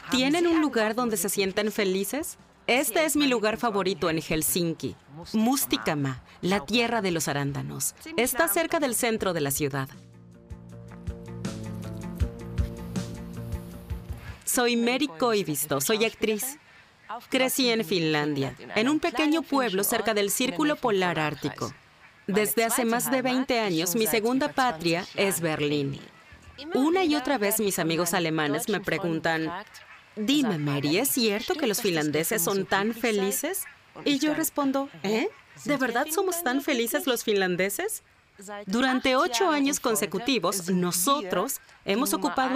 ¿Tienen un lugar donde se sienten felices? Este es mi lugar favorito en Helsinki, Mustikama, la tierra de los arándanos. Está cerca del centro de la ciudad. Soy Meri Koivisto, soy actriz. Crecí en Finlandia, en un pequeño pueblo cerca del Círculo Polar Ártico. Desde hace más de 20 años, mi segunda patria es Berlín. Una y otra vez mis amigos alemanes me preguntan, dime, Meri, ¿es cierto que los finlandeses son tan felices? Y yo respondo, ¿eh? ¿De verdad somos tan felices los finlandeses? Durante 8 años consecutivos, nosotros hemos ocupado